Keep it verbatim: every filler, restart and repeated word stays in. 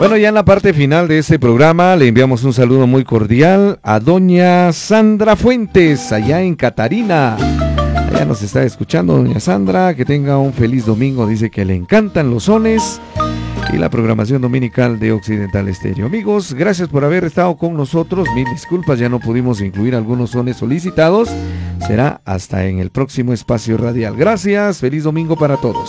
Bueno, ya en la parte final de este programa le enviamos un saludo muy cordial a doña Sandra Fuentes, allá en Catarina. Allá nos está escuchando doña Sandra, que tenga un feliz domingo, dice que le encantan los sones y la programación dominical de Occidental Estéreo. Amigos, gracias por haber estado con nosotros, mil disculpas, ya no pudimos incluir algunos sones solicitados, será hasta en el próximo espacio radial. Gracias, feliz domingo para todos.